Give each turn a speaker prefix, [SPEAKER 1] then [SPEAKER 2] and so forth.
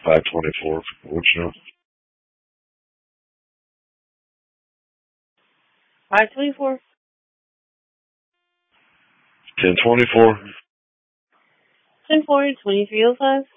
[SPEAKER 1] 524. What you know?
[SPEAKER 2] 524?
[SPEAKER 1] 1024.
[SPEAKER 2] 10-4, 2305?